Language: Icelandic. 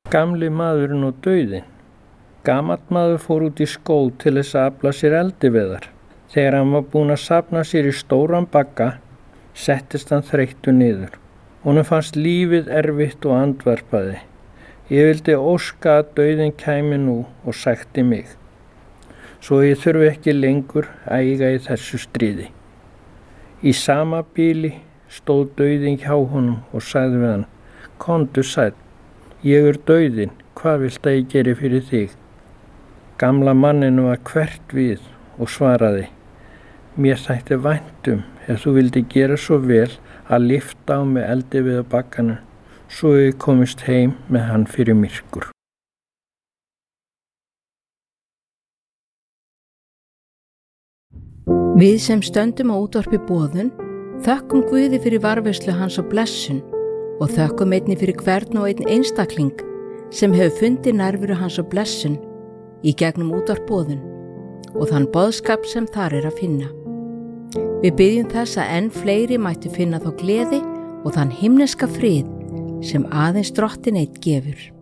Gamli maðurinn og dauðinn. Gamall maður fór út í skóg til þess að afla sér eldiviðar. Þegar hann var búinn að safna sér í stóran bagga, settist hann þreyttur niður. Honum fannst lífið erfitt og andvarpaði. Ég vildi óska að dauðinn kæmi nú og sækti mig, svo ég þurfi ekki lengur að eiga í þessu stríði. Í sama bili stóð dauðinn hjá honum og sagði við hann: Komdu sæll, ég dauðinn, hvað viltu að ég geri fyrir þig? Gamla manninu var hvert við og svaraði: Mér þætti vænt ef þú vildi gera svo vel að lyfta á mig eldivið á bagganum, svo ég komist heim með hann fyrir myrkur. Við sem stöndum á útvarpi Boðun þökkum Guði fyrir varðveislu hans og blessun og þökkum einnig fyrir hvern og einn einstakling sem hefur fundið nærveru hans og blessun í gegnum útvarp Boðun og þann boðskap sem þar að finna. Við biðjum þess að enn fleiri mættu finna þá gleði og þann himneska frið sem aðeins Drottinn einn gefur.